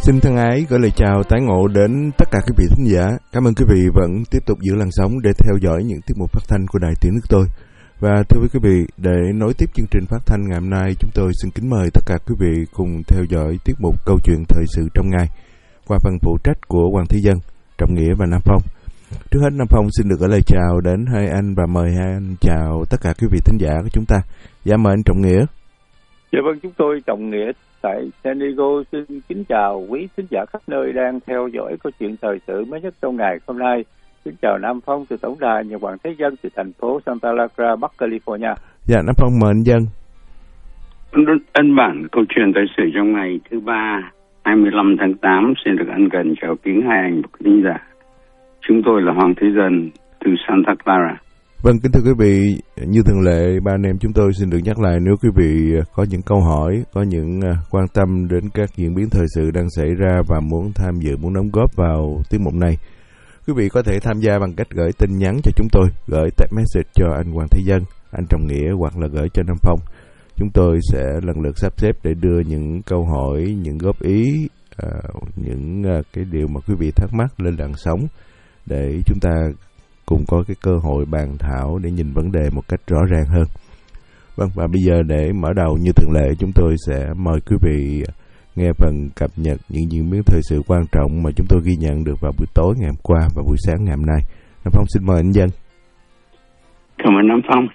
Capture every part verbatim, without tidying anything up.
Xin thân ái gửi lời chào tái ngộ đến tất cả quý vị thính giả. Cảm ơn quý vị vẫn tiếp tục giữ làn sóng để theo dõi những tiết mục phát thanh của Đài Tiếng Nước Tôi. Và thưa quý vị, để nối tiếp chương trình phát thanh ngày hôm nay, chúng tôi xin kính mời tất cả quý vị cùng theo dõi tiết mục Câu chuyện thời sự trong ngày qua phần phụ trách của Hoàng Thế Dân, Trọng Nghĩa và Nam Phong. Trước hết, Nam Phong xin được gửi lời chào đến hai anh và mời hai anh chào tất cả quý vị thính giả của chúng ta. Dạ mời anh Trọng Nghĩa. Dạ vâng, chúng tôi Trọng Nghĩa tại San Diego xin kính chào quý thính giả khắp nơi đang theo dõi câu chuyện thời sự mới nhất trong ngày hôm nay. Xin chào Nam Phong từ tổng đài nhà Hoàng Thế Dân từ thành phố Santa Clara, Bắc California. Dạ, Nam Phong mời anh Dân. Ân bản câu chuyện thời sự trong ngày thứ ba, hai mươi lăm tháng tám xin được ân cần chào kính hai anh và thính giả. Chúng tôi là Hoàng Thế Dân từ Santa Clara. Vâng, kính thưa quý vị, như thường lệ, ba anh em chúng tôi xin được nhắc lại, nếu quý vị có những câu hỏi, có những quan tâm đến các diễn biến thời sự đang xảy ra và muốn tham dự, muốn đóng góp vào tiết mục này, quý vị có thể tham gia bằng cách gửi tin nhắn cho chúng tôi, gửi text message cho anh Hoàng Thế Dân, anh Trọng Nghĩa hoặc là gửi cho Nam Phong. Chúng tôi sẽ lần lượt sắp xếp để đưa những câu hỏi, những góp ý, uh, những uh, cái điều mà quý vị thắc mắc lên làn sóng để chúng ta cùng có cái cơ hội bàn thảo để nhìn vấn đề một cách rõ ràng hơn. Vâng, và bây giờ để mở đầu như thường lệ, chúng tôi sẽ mời quý vị nghe phần cập nhật những diễn biến thời sự quan trọng mà chúng tôi ghi nhận được vào buổi tối ngày hôm qua và buổi sáng ngày hôm nay. Nam Phong xin mời anh Dân. Cảm ơn Nam Phong.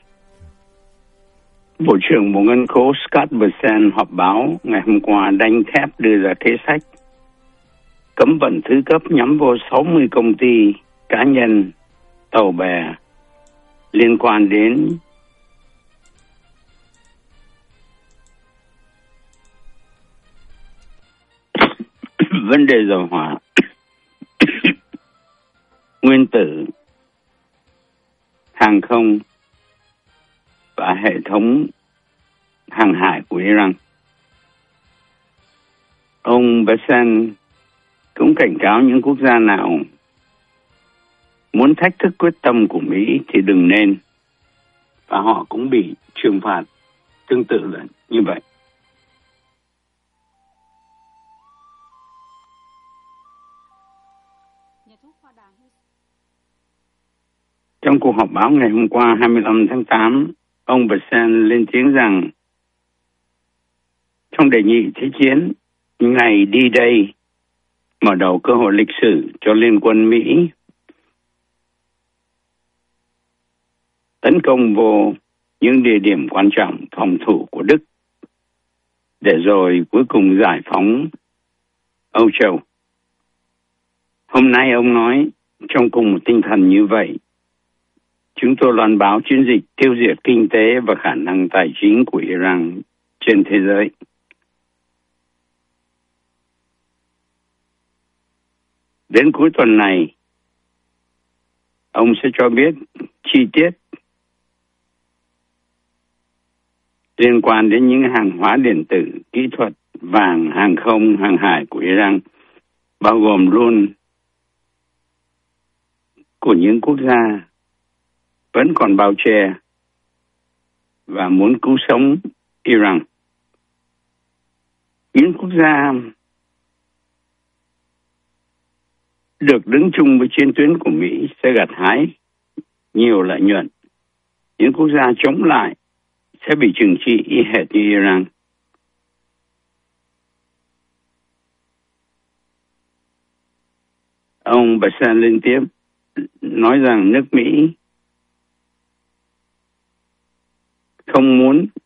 Bộ trưởng Bộ Ngân khố Scott Bessent họp báo ngày hôm qua đanh thép đưa ra kế sách cấm vận thứ cấp nhắm vô sáu mươi công ty, cá nhân, tàu bè liên quan đến vấn đề dầu hỏa, nguyên tử, hàng không và hệ thống hàng hải của Iran. Ông Bessent cũng cảnh cáo những quốc gia nào muốn thách thức quyết tâm của Mỹ thì đừng nên, và họ cũng bị trừng phạt tương tự là như vậy. Trong cuộc họp báo ngày hôm qua hai mươi lăm tháng tám, ông Bessent lên tiếng rằng trong đề nghị thế chiến, ngày đi đây mở đầu cơ hội lịch sử cho Liên quân Mỹ tấn công vô những địa điểm quan trọng phòng thủ của Đức để rồi cuối cùng giải phóng Âu Châu. Hôm nay ông nói trong cùng một tinh thần như vậy, chúng tôi loan báo chiến dịch tiêu diệt kinh tế và khả năng tài chính của Iran trên thế giới. Đến cuối tuần này, ông sẽ cho biết chi tiết liên quan đến những hàng hóa điện tử, kỹ thuật, vàng, hàng không, hàng hải của Iran, bao gồm luôn của những quốc gia vẫn còn bao che và muốn cứu sống Iran. Những quốc gia được đứng chung với chiến tuyến của Mỹ sẽ gặt hái nhiều lợi nhuận. Những quốc gia chống lại sẽ bị trừng trị y hệt như Iran. Ông Bessent liên tiếp nói rằng nước Mỹ không muốn